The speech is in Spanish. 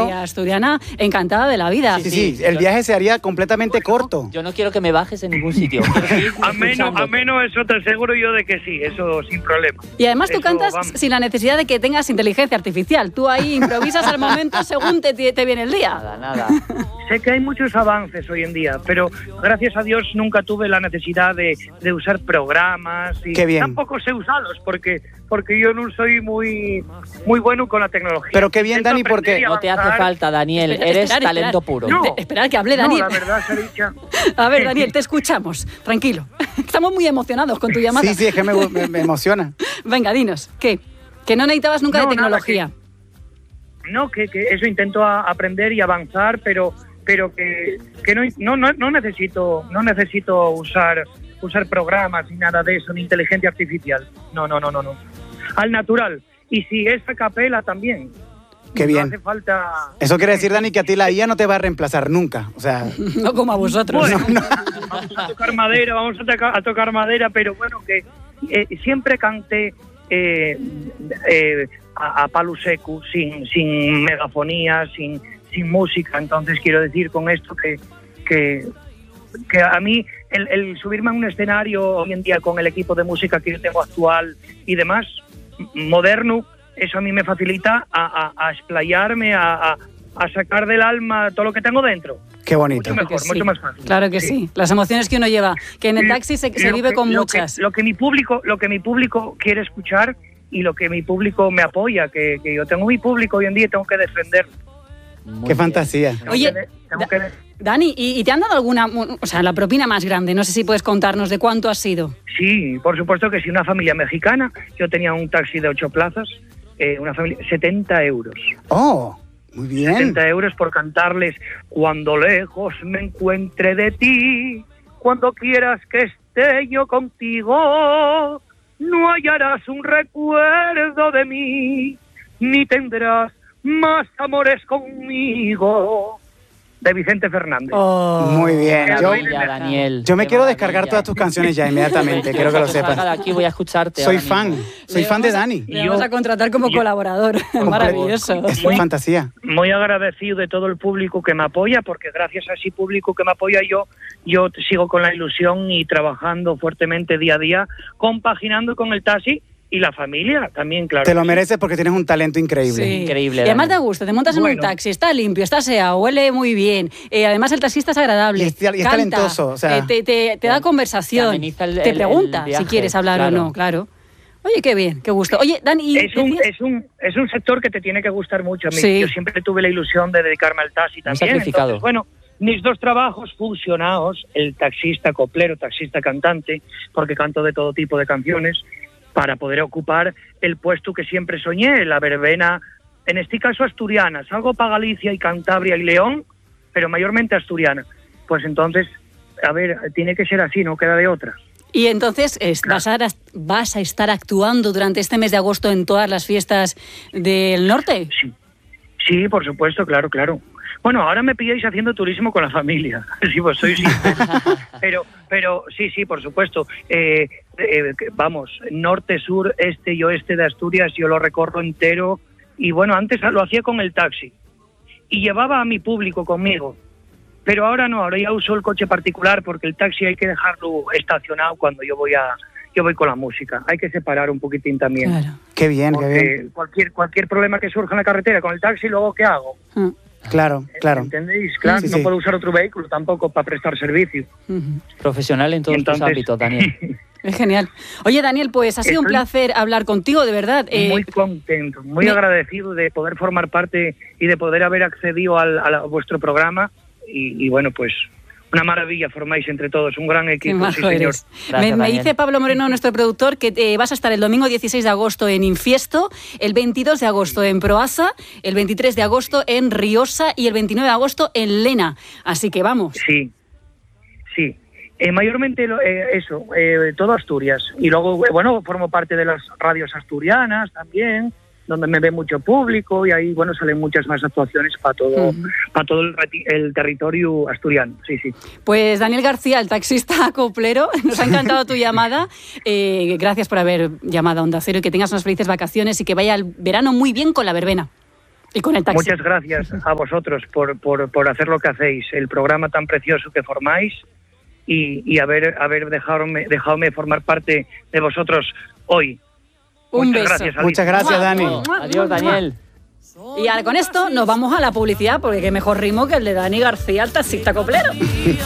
asturiana, encantada de la vida. Sí, el viaje se haría completamente corto. Yo no quiero que me bajes en ningún sitio. A menos eso te aseguro yo de que sí, eso sin problema. Y además tú Eso, cantas vamos. sin la necesidad de que tengas inteligencia artificial. Tú ahí improvisas al momento según te viene el día. Nada. Sé que hay muchos avances hoy en día, pero gracias a Dios nunca tuve la necesidad de usar programas y Qué bien. tampoco sé usarlos porque yo no soy muy bueno con la tecnología. Pero qué bien, Intento Dani, porque aprender y No te hace avanzar. falta, Daniel. Eres Esperar. talento puro. No. Esperad que hable No, Daniel. la verdad se ha dicho. A ver, Daniel, te escuchamos. Tranquilo. Estamos muy emocionados con tu llamada. Sí, es que me emociona. Venga, dinos, ¿qué? Que no necesitabas nunca de No, nada, tecnología. No, que eso intento aprender y avanzar, pero que no necesito usar programas ni nada de eso, ni inteligencia artificial. No. Al natural. Y si es a capela también. Qué No bien. hace falta. Eso quiere decir, Dani, que a ti la IA no te va a reemplazar nunca. O sea, No como a vosotros. Bueno, vamos a tocar madera, pero bueno, que siempre canté a palo seco, sin megafonía, sin música. Entonces quiero decir con esto que a mí el subirme a un escenario hoy en día con el equipo de música que yo tengo actual y demás, moderno, eso a mí me facilita a explayarme, a sacar del alma todo lo que tengo dentro. qué bonito. Mucho mejor, Sí. mucho más fácil. Claro que sí. Las emociones que uno lleva, que en el taxi se vive con muchas. Lo que mi público quiere escuchar y lo que mi público me apoya, que yo tengo mi público hoy en día y tengo que defenderlo. Qué fantasía. Oye, Tengo que Dani, ¿y te han dado alguna, o sea, la propina más grande? No sé si puedes contarnos de cuánto ha sido. Sí, por supuesto que sí, una familia mexicana. Yo tenía un taxi de 8 plazas, una familia, 70 euros. Oh, muy bien. 70 euros por cantarles cuando lejos me encuentre de ti, cuando quieras que esté yo contigo, no hallarás un recuerdo de mí, ni tendrás más amores conmigo. De Vicente Fernández. Oh. Muy bien. Maravilla, Daniel. Yo me Qué quiero maravilla. descargar todas tus canciones ya inmediatamente, quiero que lo Salga de sepas. aquí voy a escucharte. Soy ahora fan, mismo. soy fan de Dani. Le vamos a contratar como colaborador. Maravilloso. Es una fantasía. Muy agradecido de todo el público que me apoya, porque gracias a ese público que me apoya yo sigo con la ilusión y trabajando fuertemente día a día, compaginando con el taxi y la familia también, claro. Te lo mereces porque tienes un talento increíble. Sí. Increíble, Y además Dani. da gusto, te montas en un Bueno. taxi, está limpio, está aseado, huele muy bien. Además el taxista es agradable. Y es canta, talentoso, o sea, te da conversación, te ameniza te pregunta el viaje, si quieres hablar claro. o no, claro. Oye, qué bien, qué gusto. Oye, Dani, Es un sector que te tiene que gustar mucho. A mí, Sí. Yo siempre tuve la ilusión de dedicarme al taxi también. sacrificado. Entonces, bueno, mis dos trabajos fusionados, el taxista coplero, taxista cantante, porque canto de todo tipo de canciones, para poder ocupar el puesto que siempre soñé, la verbena, en este caso asturiana. Salgo para Galicia y Cantabria y León, pero mayormente asturiana. Pues entonces, a ver, tiene que ser así, no queda de otra. y entonces vas a estar actuando durante este mes de agosto en todas las fiestas del norte. Sí, por supuesto, claro. Bueno, ahora me pilláis haciendo turismo con la familia, sí, pues soy sincero. Pero sí, por supuesto. Vamos, norte, sur, este y oeste de Asturias, yo lo recorro entero. Y bueno, antes lo hacía con el taxi y llevaba a mi público conmigo. Pero ahora no, ahora ya uso el coche particular porque el taxi hay que dejarlo estacionado cuando yo voy con la música. Hay que separar un poquitín también. Claro. Qué bien, qué bien. Porque cualquier problema que surja en la carretera con el taxi, luego ¿qué hago? Ah, Claro. ¿Entendéis? Claro, Sí, no sí. puedo usar otro vehículo tampoco para prestar servicio. ujú. Profesional en todos Entonces- tus ámbitos, Daniel. Es genial. Oye, Daniel, pues ha sido un Estoy placer hablar contigo, de verdad. Muy contento, muy me- agradecido de poder formar parte y de poder haber accedido a vuestro programa. Y bueno, pues una maravilla formáis entre todos, un gran Qué equipo. majo Sí, señor. eres. Gracias, Me Daniel. dice Pablo Moreno, nuestro productor, que vas a estar el domingo 16 de agosto en Infiesto, el 22 de agosto en Proaza, el 23 de agosto en Riosa y el 29 de agosto en Lena. Así que vamos. Sí. Mayormente eso, todo Asturias. Y luego, bueno, formo parte de las radios asturianas también, donde me ve mucho público y ahí, bueno, salen muchas más actuaciones para todo, el territorio asturiano. Sí. Pues Daniel García, el taxista coplero, nos ha encantado tu llamada. Gracias por haber llamado a Onda Cero y que tengas unas felices vacaciones y que vaya el verano muy bien con la verbena. Y con el taxi. Muchas gracias a vosotros por hacer lo que hacéis, el programa tan precioso que formáis y haber dejadme formar parte de vosotros hoy. Un Muchas beso. gracias, Alicia. Muchas gracias, Dani. Adiós, Daniel. Y ahora con esto nos vamos a la publicidad, porque qué mejor ritmo que el de Dani García, el taxista coplero.